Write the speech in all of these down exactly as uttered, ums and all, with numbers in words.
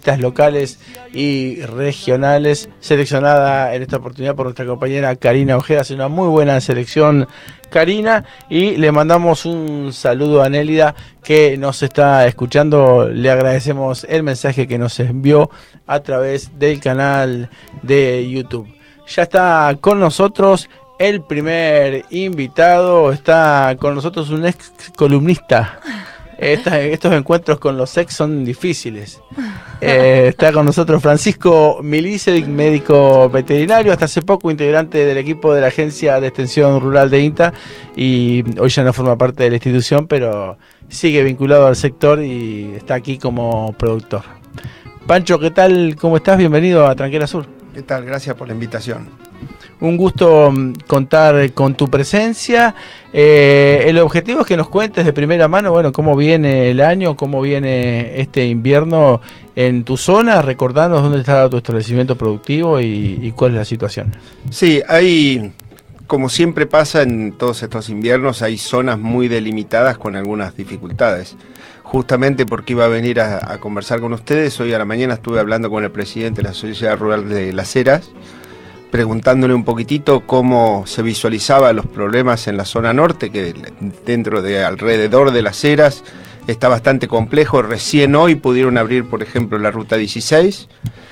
locales y regionales, seleccionada en esta oportunidad por nuestra compañera Karina Ojeda. Hace una muy buena selección, Karina, y le mandamos un saludo a Nélida, que nos está escuchando. Le agradecemos el mensaje que nos envió a través del canal de YouTube. Ya está con nosotros el primer invitado, está con nosotros un ex columnista. Esta, estos encuentros con los ex son difíciles. Eh, está con nosotros Francisco Milicevic, médico veterinario, hasta hace poco integrante del equipo de la Agencia de Extensión Rural de INTA, y hoy ya no forma parte de la institución, pero sigue vinculado al sector y está aquí como productor. Pancho, ¿qué tal? ¿Cómo estás? Bienvenido a Tranquera Sur. ¿Qué tal? Gracias por la invitación. Un gusto contar con tu presencia. Eh, el objetivo es que nos cuentes de primera mano, bueno, cómo viene el año, cómo viene este invierno en tu zona. Recordanos dónde está tu establecimiento productivo y, y cuál es la situación. Sí, hay, como siempre pasa en todos estos inviernos, hay zonas muy delimitadas con algunas dificultades. Justamente porque iba a venir a, a conversar con ustedes, hoy a la mañana estuve hablando con el presidente de la Sociedad Rural de Las Heras, preguntándole un poquitito cómo se visualizaba los problemas en la zona norte, que dentro de alrededor de Las Heras está bastante complejo. Recién hoy pudieron abrir, por ejemplo, la ruta dieciséis.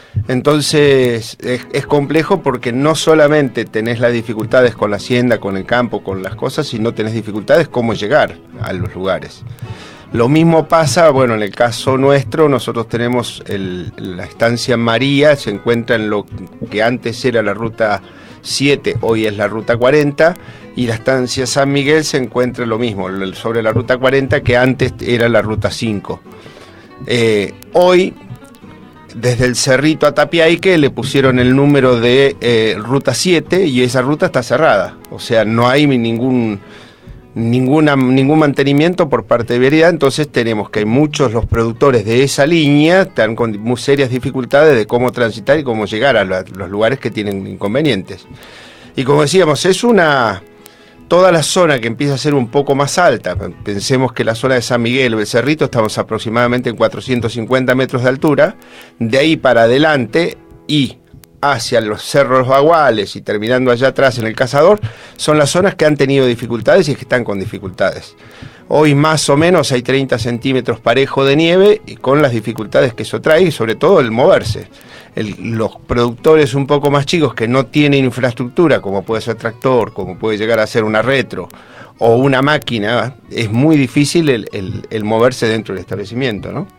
Entonces es, es complejo porque no solamente tenés las dificultades con la hacienda, con el campo, con las cosas, sino tenés dificultades cómo llegar a los lugares. Lo mismo pasa, bueno, en el caso nuestro, nosotros tenemos el, la estancia María, se encuentra en lo que antes era la ruta siete, hoy es la ruta cuarenta, y la estancia San Miguel se encuentra lo mismo, sobre la ruta cuarenta, que antes era la ruta cinco. Eh, hoy, desde el Cerrito a Tapiaique, le pusieron el número de eh, ruta siete, y esa ruta está cerrada, o sea, no hay ningún... Ninguna, ningún mantenimiento por parte de Vialidad. Entonces tenemos que muchos los productores de esa línea están con muy serias dificultades de cómo transitar y cómo llegar a la, los lugares que tienen inconvenientes. Y como decíamos, es una... Toda la zona que empieza a ser un poco más alta, pensemos que la zona de San Miguel o el Cerrito estamos aproximadamente en cuatrocientos cincuenta metros de altura, de ahí para adelante y hacia los cerros Baguales y terminando allá atrás en el Cazador, son las zonas que han tenido dificultades y que están con dificultades. Hoy más o menos hay treinta centímetros parejo de nieve, y con las dificultades que eso trae, y sobre todo el moverse. El, los productores un poco más chicos que no tienen infraestructura, como puede ser tractor, como puede llegar a ser una retro o una máquina, es muy difícil el, el, el moverse dentro del establecimiento, ¿no?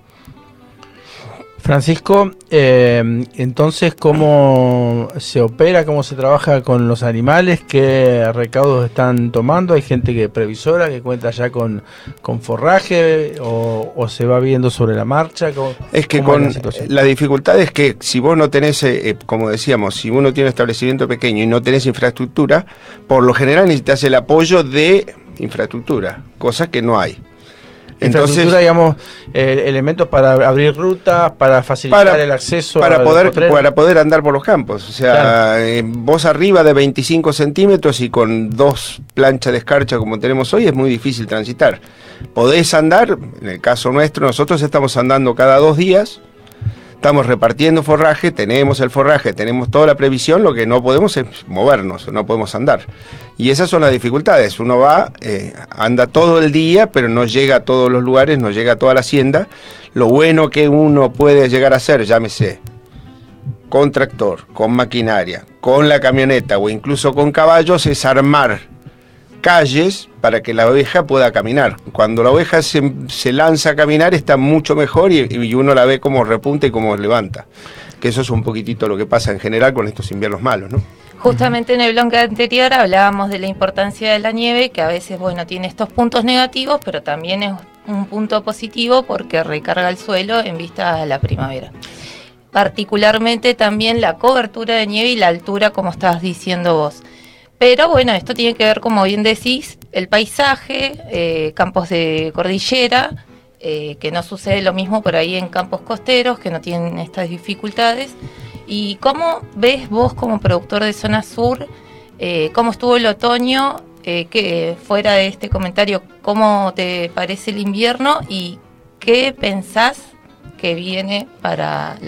Francisco, eh, entonces, ¿cómo se opera, cómo se trabaja con los animales? ¿Qué recaudos están tomando? ¿Hay gente que previsora, que cuenta ya con, con forraje o, o se va viendo sobre la marcha? ¿Cómo, es que con es la, la dificultad es que si vos no tenés, eh, como decíamos, si uno tiene un establecimiento pequeño y no tenés infraestructura, por lo general necesitas el apoyo de infraestructura, cosa que no hay. Entonces, digamos, eh, elementos para abrir rutas, para facilitar para, el acceso para poder para poder andar por los campos. O sea, claro. eh, vos arriba de veinticinco centímetros y con dos planchas de escarcha como tenemos hoy es muy difícil transitar. Podés andar, en el caso nuestro, nosotros estamos andando cada dos días, estamos repartiendo forraje, tenemos el forraje, tenemos toda la previsión, lo que no podemos es movernos, no podemos andar. Y esas son las dificultades, uno va, eh, anda todo el día, pero no llega a todos los lugares, no llega a toda la hacienda. Lo bueno que uno puede llegar a hacer, llámese, con tractor, con maquinaria, con la camioneta o incluso con caballos, es armar calles para que la oveja pueda caminar. Cuando la oveja se, se lanza a caminar está mucho mejor y, y uno la ve como repunta y como levanta. Que eso es un poquitito lo que pasa en general con estos inviernos malos, ¿no? Justamente en el bloque anterior hablábamos de la importancia de la nieve, que a veces, bueno, tiene estos puntos negativos, pero también es un punto positivo porque recarga el suelo en vista a la primavera. Particularmente también la cobertura de nieve y la altura, como estabas diciendo vos. Pero bueno, esto tiene que ver, como bien decís, el paisaje, eh, campos de cordillera, eh, que no sucede lo mismo por ahí en campos costeros, que no tienen estas dificultades. ¿Y cómo ves vos como productor de Zona Sur, eh, cómo estuvo el otoño, eh, que fuera de este comentario, cómo te parece el invierno y qué pensás que viene para la